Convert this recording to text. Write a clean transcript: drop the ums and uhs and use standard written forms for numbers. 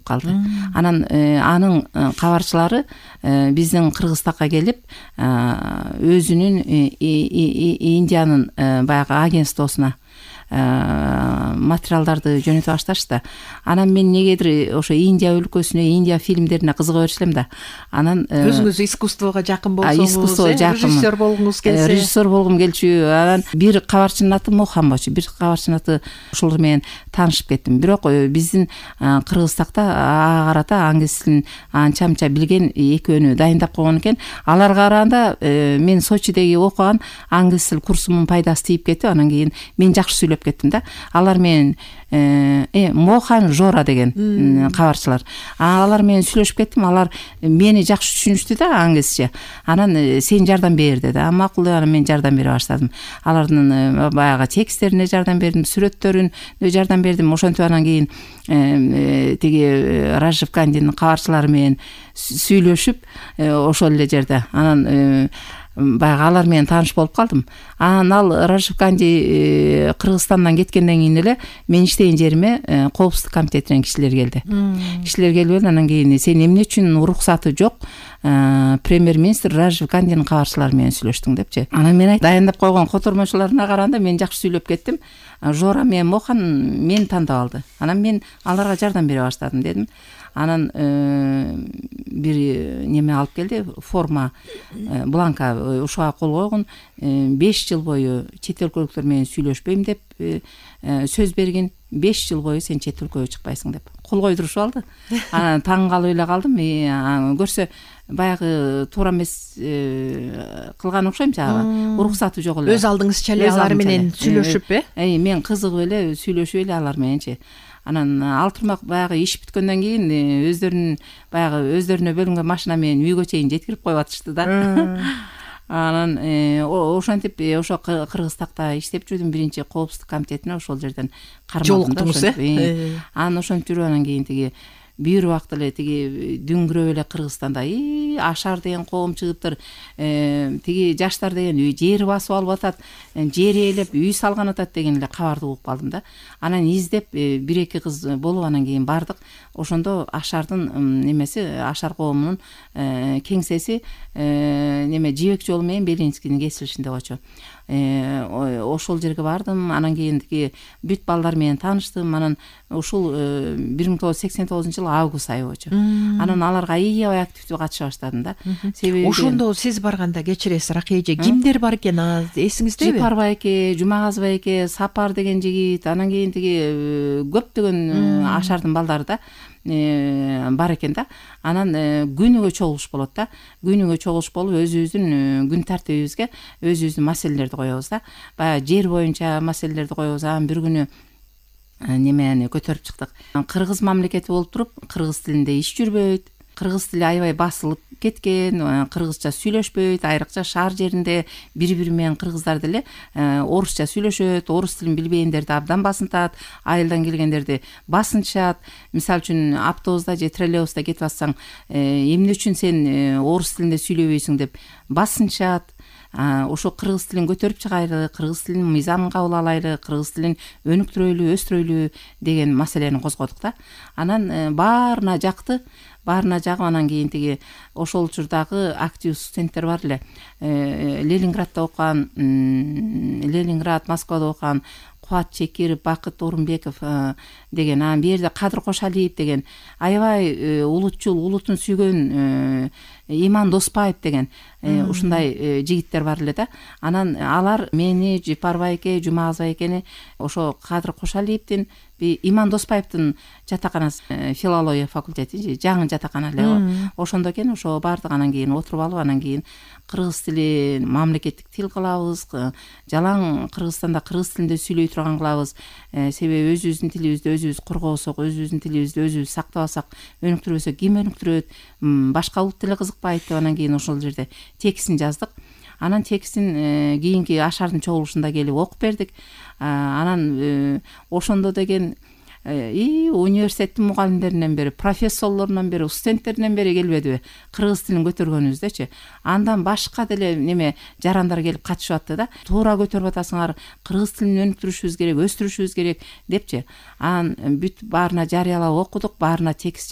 өлүп калды. Анан анын кабарчылары биздин Кыргызстанга келип өзүнүн Индиянын баягы агентствосуна материалдарды жөнөтө башташты. Анан мен негедир ошо Индия өлкөсүнө, Индия фильмдерине кызыга беришем да. Анан өзүңүз искусствого жакын болсоңуз, режиссер болгуңуз келсе. Режиссер болгум келчү. Анан бир кабарчынын аты Мохан болчу. Бир кабарчынын аты ошолор менен таанышып кеттим. Бирок биздин Кыргызстакта ага карата англис тилин анча билген экөөнү дайындап койгон экен. Аларга караганда мен Сочидеги окуган англис тил курсумун пайдасы тийип кетип, анан кийин мен жакшы сүйлөп кеттим да. Алар менен Мохан Жора деген кабарчылар. Алар менен сүйлөшүп кеттим. Алар мени жакшы түшүнүштү да англисче. Анан сен жардам бер деди. Макул деп анан мен жардам бере баштадым. Алардын баягы тексттерине жардам бердим, сүрөттөрүнө жардам бердим. Ошентип анан кийин тиги Раджив Гандинин кабарчылары менен сүйлөшүп ошол эле жерде анан баягы алар менен тааныш болуп калдым. Анан ал Раджив Ганди Кыргызстандан кеткенден кийин эле мен иштеген жериме коопсуздук комитетинен кишилер келди. Кишилер келип анан кийин сен эмне үчүн уруксаты жок премьер-министр Раджив Гандинин кабарчылары менен сүйлөштүң депчи. Анан мен дайындап койгон котормочуларына караганда мен жакшы сүйлөп кеттим. Жора менен Мохан мени тандап алды. Анан мен аларга жардам бере баштадым дедим. Анан бир неме алып келди, форма, бланка, ушуга кол койгон, 5 жыл бою чет өлкөлүктөр менен сүйлөшпөйм деп сөз берген, 5 жыл бою сен чет өлкөгө чыкпайсың деп кол койдурушуп алды. Анан таң калып эле калдым. Көрсө баягы туура эмес кылган окшойм жагы. Уруксаты жок эле. Өз алдыңызча эле алар менен сүйлөшүп, мен кызыгып эле сүйлөшүп эле алар мененчи. Анан алтырмак баягы иш бүткөндөн кийин өздөрүнө бөлүнгөн машина менен үйгө чейин жеткирип коюп атышты да. Анан ошентип ошо Кыргызстакта иштеп жүрдүм, биринчи коопсуздук комитетине ошол жерден кармалдым. Жолуктуңуз, Анан ошентип жүрүп анан кийин тиги бир убакта эле тиги дүңгүрөп эле Кыргызстанда Ашар деген коом чыгыптыр, тиги жаштар деген жер басып алып атат, жер ээлеп үй салган атат деген эле кабарды угуп калдым да. Анан издеп бир эки кыз болуп анан кийин бардык. Ошондо Ашардын немеси, Ашар коомунун кеңсеси Жибек жолу менен Белинскийдин кесилишинде болчу. Ошол жерге бардым. Анан кийин тиги бүт балдар менен тааныштым. Анан ушул 1989 август айы болчу. Анан аларга аябай активдүү катыша баштадым да. Себеби ошондо сиз барганда, кечиресиз Ракия эже, кимдер бар экен, эсиңиздеби? Жипарбай эке, Жумагазбай эке, Сапар деген жигит, анан кийин тиги көптөгөн Ашардын балдары да бар экен да. Анан күнүгө чогулуш болот да. Күнүгө чогулуш болуп өзүбүздүн күн тартибибизге өзүбүздүн маселелерди коебуз да. Баягы жер боюнча маселелерди коебуз. Анан бир күнү немени көтөрүп чыктык. Кыргыз мамлекети болуп туруп, кыргыз тилинде иш жүрбөйт. Кыргыз тили аябай басылып кеткен, кыргызча сүйлөшпөйт, айрыкча шаар жеринде бири-бири менен кыргыздар деле орусча сүйлөшөт, орус тилин билбегендерди абдан басынтат, айылдан келгендерди басынтышат. Мисалы үчүн автобуста же троллейбуста кетип атсаң, эмне үчүн сен орус тилинде сүйлөбөйсүң деп басынтышат. Ошо кыргыз тилин көтөрүп чыгайлы, кыргыз тилинин мыйзамын кабыл алайлы, кыргыз тилин өнүктүрөйлү, өстүрөйлү деген маселени козгодук да. Анан баарына жакты. Баарына жагып анан кийин тиги ошол учурдагы актив студенттер бар эле. Ленинградда окуган, Ленинград, Москвада окуган Кубат Чекиров, Бакыт Орунбеков деген, анан бул жерде Кадыр Кошалиев деген аябай улутчул, улутун сүйгөн Иман Доспаев деген ушундай жигиттер бар эле да. Анан алар мени, Жипарбай эке, Жумагазбай экени ошо Кадыр Кошалиевдин, Иман Доспаевдин жатаканасы, филология факультети, жаңы жатакана эле. Ошондо экен, ошо бардык. Анан кийин отуруп алып, анан кийин кыргыз тили мамлекеттик тил кылабыз. Жалаң Кыргызстанда кыргыз тилинде сүйлөй турган кылабыз. Себеби өзүбүздүн тилибизди өзүбүз коргосок, өзүбүздүн тилибизди өзүбүз сактабасак, өнүктүрбөсөк ким өнүктүрөт? Башка улут тили кызыкпайт деп анан кийин ошол жерде текстин жаздык. Анан текстин кийинки Ашардын чогулушунда келип окуп бердик. Анан ошондо деген университеттин мугалимдеринен бери, профессорлорунан бери, студенттеринен бери келбедиби кыргыз тилин көтөргөнүбүздечи. Андан башка деле неме жарандар келип катышып атты да. Туура көтөрүп атасыңар, кыргыз тилин өнүктүрүшүбүз керек, өстүрүшүбүз керек депчи. Анан бүт баарына жарыялап окудук, баарына текст